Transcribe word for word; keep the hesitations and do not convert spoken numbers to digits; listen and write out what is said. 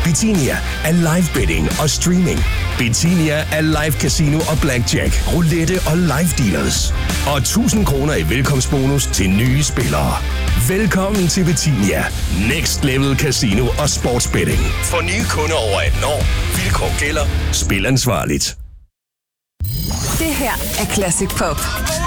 Betinia er live betting og streaming. Betinia er live casino og blackjack, roulette og live dealers. Og tusind kroner i velkomstbonus til nye spillere. Velkommen til Betinia. Next Level Casino og Sportsbetting. For nye kunder over atten år. Vilkår gælder. Spil ansvarligt. Det her er Classic Pop.